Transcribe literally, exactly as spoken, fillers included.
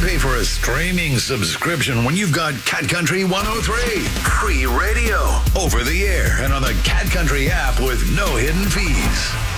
pay for a streaming subscription when you've got Cat Country one oh three? Free radio, over the air, and on the Cat Country app with no hidden fees.